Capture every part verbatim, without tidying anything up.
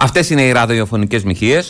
Αυτές είναι οι ραδιοφωνικές μοιχείες.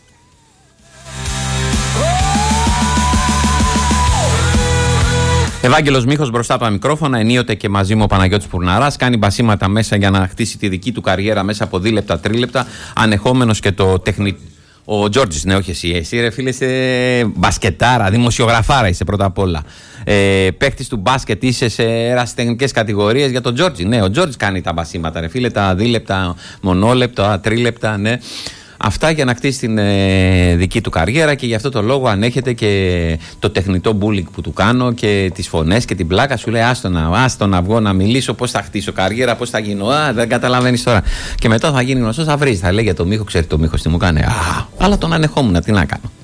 Ευάγγελος Μίχος μπροστά από τα μικρόφωνα, ενίοτε και μαζί μου ο Παναγιώτης Πουρναράς. Κάνει μπασίματα μέσα για να χτίσει τη δική του καριέρα μέσα από δίλεπτα, τρίλεπτα, ανεχόμενος και το τεχνητό. Ο Τζόρτζης, ναι, όχι εσύ. Εσύ, ρε φίλε, είσαι μπασκετάρα, δημοσιογραφάρα είσαι πρώτα απ' όλα. Ε, παίκτης του μπάσκετ είσαι σε ερασιτεχνικές κατηγορίες για τον Τζόρτζη. Ναι, ο Τζόρτζης κάνει τα μπασίματα, ρε φίλε, τα δίλεπτα, μονόλεπτα, τρίλεπτα, ναι. Αυτά για να χτίσει την ε, δική του καριέρα και γι' αυτό το λόγο ανέχεται και το τεχνητό bullying που του κάνω και τις φωνές και την πλάκα. Σου λέει άστο να, άστο να βγω να μιλήσω, πώς θα χτίσω καριέρα, πώς θα γίνω. Α, δεν καταλαβαίνεις τώρα. Και μετά θα γίνει γνωστός, θα βρεις, θα λέει για το Μίχο, ξέρει το Μίχο τι μου κάνει. Α, αλλά τον ανεχόμουν, τι να κάνω.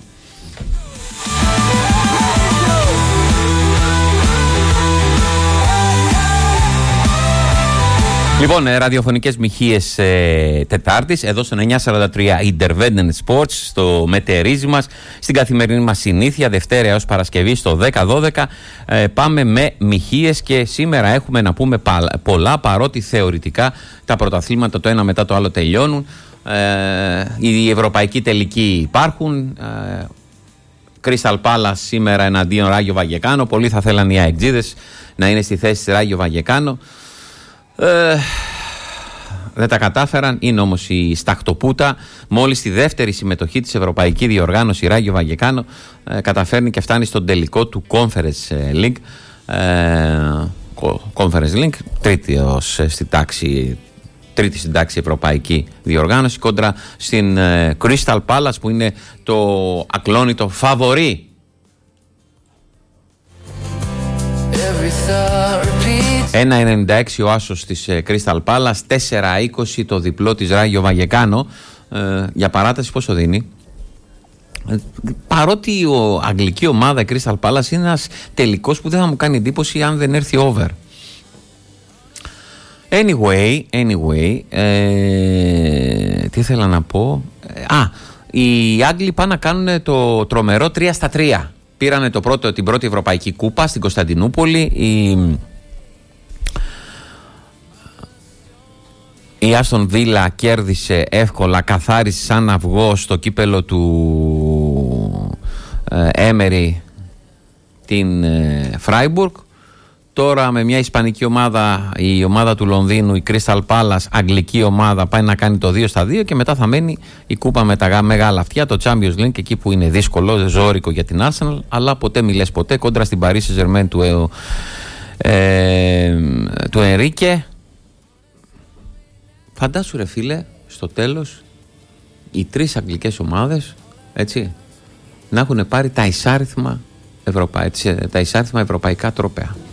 Λοιπόν, ραδιοφωνικές μοιχείες ε, Τετάρτης, εδώ στο εννιακόσια σαράντα τρία Independent Sports, στο μετερίζι μας, στην καθημερινή μας συνήθεια, Δευτέρα έως Παρασκευή στο δέκα δώδεκα. Ε, πάμε με μοιχείες και σήμερα έχουμε να πούμε πολλά, παρότι θεωρητικά τα πρωταθλήματα το ένα μετά το άλλο τελειώνουν. Ε, οι ευρωπαϊκοί τελικοί υπάρχουν. Ε, Crystal Palace σήμερα εναντίον Ράγιο Βαγεκάνο. Πολλοί θα θέλαν οι αεκτζίδες να είναι στη θέση της Ράγιο Βαγεκάνο. Ε, δεν τα κατάφεραν, είναι όμως η Σταχτοπούτα. Μόλις στη δεύτερη συμμετοχή της Ευρωπαϊκή Διοργάνωση Ράγιο Βαγεκάνο ε, καταφέρνει και φτάνει στον τελικό του Conference League, ε, Conference League τρίτη, ως, στη τάξη, τρίτη στην τάξη Ευρωπαϊκή Διοργάνωση κόντρα στην ε, Crystal Palace που είναι το ακλόνητο φαβορί. ένα ενενήντα έξι ο άσος της ε, Crystal Palace, τέσσερα είκοσι το διπλό της Ράγιο Βαγεκάνο. Ε, για παράταση πόσο δίνει? Ε, παρότι η αγγλική ομάδα η Crystal Palace είναι ένας τελικός που δεν θα μου κάνει εντύπωση αν δεν έρθει over. Anyway, anyway ε, τι ήθελα να πω. Ε, α, οι Άγγλοι πάνε να κάνουν το τρομερό τρία στα τρία. Πήρανε το πρώτο, την πρώτη Ευρωπαϊκή Κούπα στην Κωνσταντινούπολη. Η, η Άστον Βίλα κέρδισε εύκολα, καθάρισε σαν αυγό στο κύπελο του Έμερι την Φράιμπουργκ. Τώρα με μια ισπανική ομάδα, η ομάδα του Λονδίνου, η Crystal Palace, αγγλική ομάδα, πάει να κάνει το δύο στα δύο και μετά θα μένει η κούπα με τα μεγάλα αυτιά, το Champions League, εκεί που είναι δύσκολο, ζώρικο για την Arsenal, αλλά ποτέ μη λες ποτέ, κόντρα στην Paris Saint-Germain του, ε, του Ενρίκε. Φαντάσου ρε φίλε, στο τέλος οι τρεις αγγλικές ομάδες, έτσι, να έχουν πάρει τα εισάριθμα, ευρωπα... τα εισάριθμα ευρωπαϊκά τρόπαια.